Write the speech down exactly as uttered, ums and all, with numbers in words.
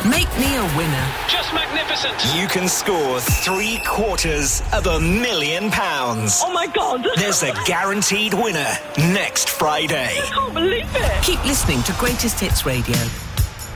Make me a winner. Just magnificent. You can score three quarters of a million pounds. Oh, my God. There's a guaranteed winner next Friday. I can't believe it. Keep listening to Greatest Hits Radio.